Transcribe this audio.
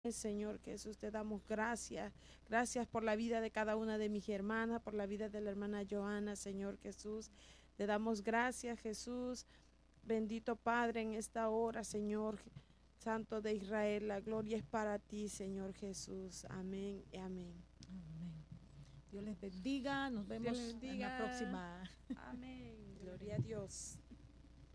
Señor Jesús, te damos gracias. Gracias por la vida de cada una de mis hermanas, por la vida de la hermana Joana, Señor Jesús. Te damos gracias, Jesús. Bendito Padre, en esta hora, Señor Santo de Israel, la gloria es para ti, Señor Jesús. Amén y amén. Amén. Dios les bendiga. Nos vemos en la próxima. Amén. Gloria a Dios.